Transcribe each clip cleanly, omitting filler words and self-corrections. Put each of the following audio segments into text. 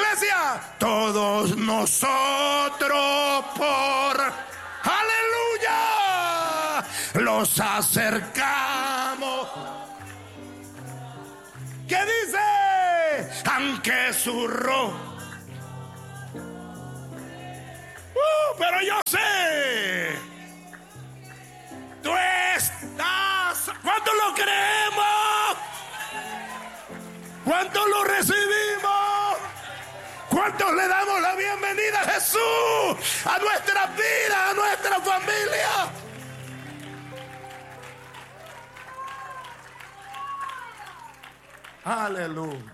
iglesia? Todos nosotros por aleluya los acercamos. ¿Qué dice? Aunque su rostro. Pero yo sé. Tú estás. ¿Cuánto lo creemos? ¿Cuánto lo recibimos? ¿Cuántos le damos la bienvenida a Jesús a nuestra vida, a nuestra familia? Aleluya.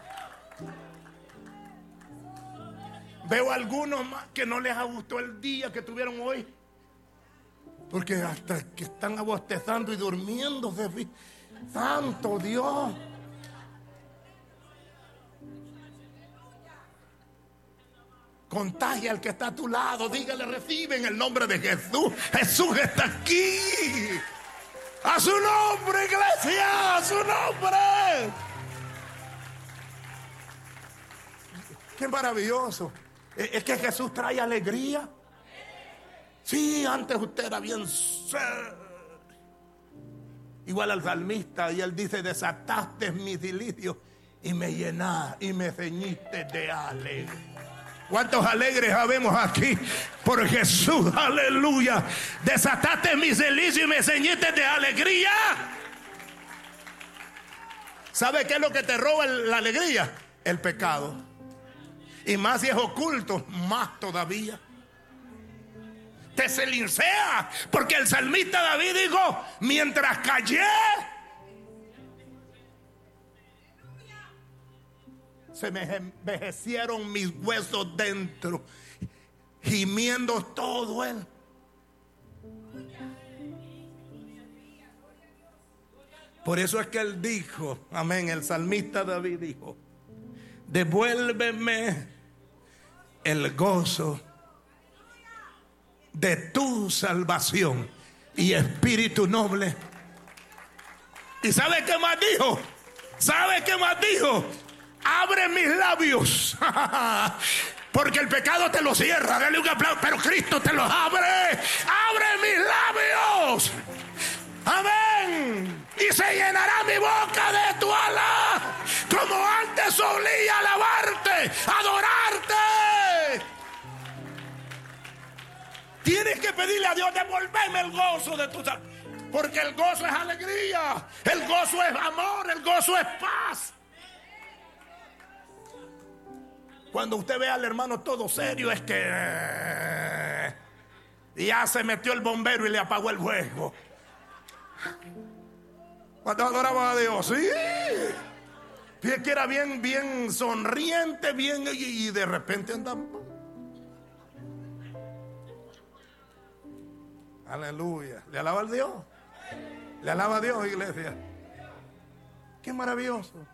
Veo a algunos más que no les gustó el día que tuvieron hoy, porque hasta que están abostezando y durmiendo. Santo Dios. Contagia al que está a tu lado. Dígale, recibe en el nombre de Jesús. Jesús está aquí. A su nombre, iglesia, a su nombre. Qué maravilloso. Es que Jesús trae alegría. Sí, antes usted era bien igual al salmista, y él dice: desataste mis delicios y me llenaste y me ceñiste de alegría. ¿Cuántos alegres habemos aquí por Jesús? Aleluya. Desataste mis delicios y me ceñiste de alegría. ¿Sabe qué es lo que te roba la alegría? El pecado. Y más si es oculto, más todavía. Te celincea. Porque el salmista David dijo: mientras callé, se me envejecieron mis huesos dentro, gimiendo todo él. Por eso es que él dijo, amén, el salmista David dijo: devuélveme el gozo de tu salvación y espíritu noble. ¿Y sabe qué más dijo? ¿Sabe qué más dijo? Abre mis labios. Porque el pecado te lo cierra. Dale un aplauso. Pero Cristo te los abre. Abre mis labios. Amén. Y se llenará mi boca de tu ala, como antes solía alabarte, adorarte. Tienes que pedirle a Dios: devolverme el gozo de tu salvación. Porque el gozo es alegría, el gozo es amor, el gozo es paz. Cuando usted ve al hermano todo serio, es que ya se metió el bombero y le apagó el fuego. Cuando adoraba a Dios, sí, que era bien sonriente, bien, y de repente anda. Aleluya. ¿Le alaba al Dios? ¿Le alaba a Dios, iglesia? Qué maravilloso.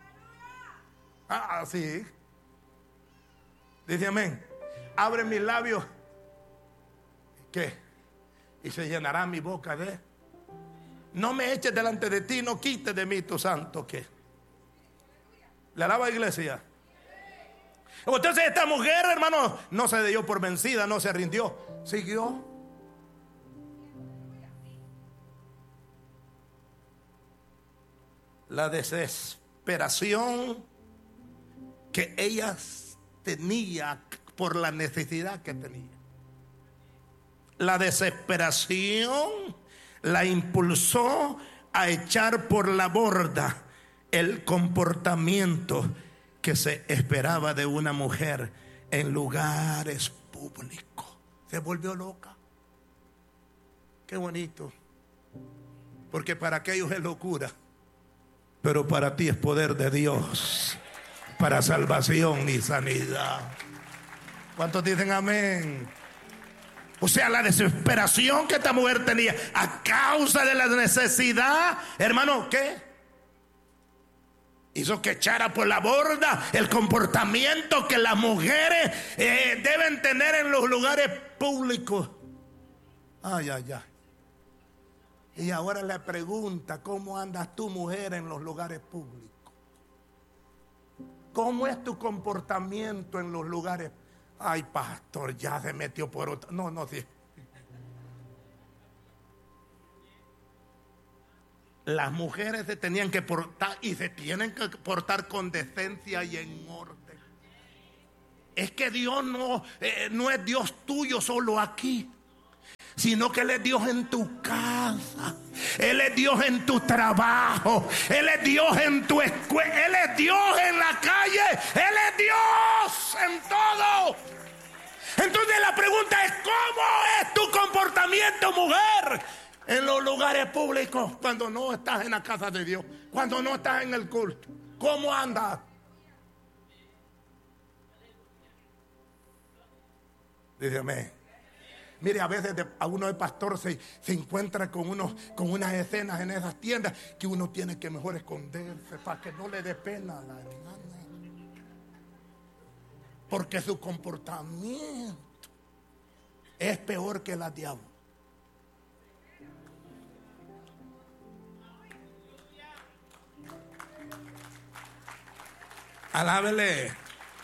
Sí. Dice amén. Abre mis labios. ¿Qué? Y se llenará mi boca de. No me eches delante de ti, no quites de mí tu santo. ¿Qué? ¿Le alaba, iglesia? Entonces esta mujer, hermano, no se dio por vencida, no se rindió, siguió. La desesperación que ella tenía por la necesidad que tenía. La desesperación la impulsó a echar por la borda el comportamiento que se esperaba de una mujer en lugares públicos. Se volvió loca. Qué bonito. Porque para aquellos es locura, pero para ti es poder de Dios, para salvación y sanidad. ¿Cuántos dicen amén? O sea, la desesperación que esta mujer tenía a causa de la necesidad, hermano, ¿qué? Hizo que echara por la borda el comportamiento que las mujeres deben tener en los lugares públicos. Ay. Y ahora le pregunta: ¿cómo andas tú, mujer, en los lugares públicos? ¿Cómo es tu comportamiento en los lugares? Ay, pastor, ya se metió por otra. No, sí. Las mujeres se tenían que portar y se tienen que portar con decencia y en orden. Es que Dios no es Dios tuyo solo aquí, sino que Él es Dios en tu casa, Él es Dios en tu trabajo, Él es Dios en tu escuela, Él es Dios en la calle, Él es Dios en todo. Entonces la pregunta es: ¿cómo es tu comportamiento, mujer, en los lugares públicos cuando no estás en la casa de Dios, cuando no estás en el culto? ¿Cómo andas? Dígame. Mire, a veces a uno de pastor se encuentra con unas escenas en esas tiendas que uno tiene que mejor esconderse para que no le dé pena a la hermana, porque su comportamiento es peor que la diablo. Alábele.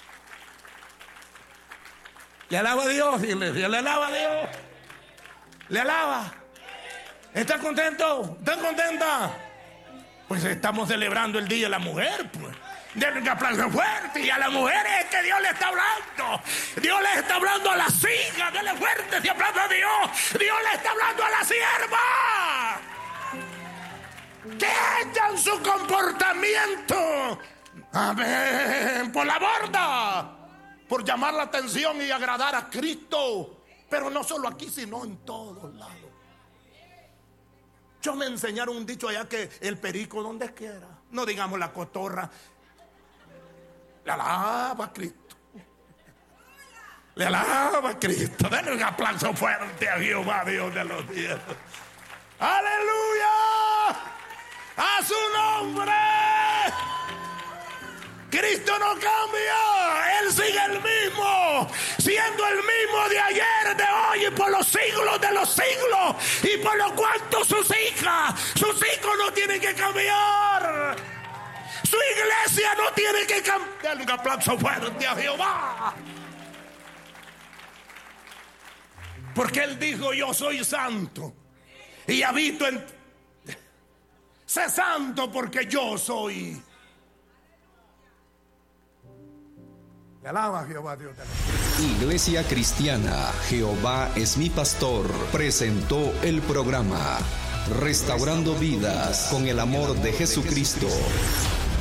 Le alaba a Dios, iglesia, le alaba a Dios. Le alaba. ¿Está contento? ¿Está contenta? Pues estamos celebrando el Día de la Mujer, pues. Denle un aplauso fuerte. Y a las mujeres es que Dios le está hablando. Dios le está hablando a las hijas. Denle fuerte ese aplauso a Dios. Dios le está hablando a la sierva, que echan su comportamiento, amén, por la borda, por llamar la atención y agradar a Cristo. Pero no solo aquí, sino en todos lados. Yo me enseñaron un dicho allá que el perico donde quiera, no digamos la cotorra, le alaba a Cristo. Le alaba a Cristo. Denle un aplauso fuerte a Jehová, Dios de los cielos. ¡Aleluya! ¡A su nombre! Cristo no cambia, Él sigue el mismo, siendo el mismo de ayer, de hoy y por los siglos de los siglos, y por lo cuanto sus hijos no tienen que cambiar, su iglesia no tiene que cambiar. Un aplauso fuerte a Jehová, porque Él dijo: yo soy santo y habito en... Sé santo porque yo soy. Alaba a Jehová, Dios de la... Iglesia Cristiana Jehová es mi pastor presentó el programa Restaurando Vidas con el amor de Jesucristo.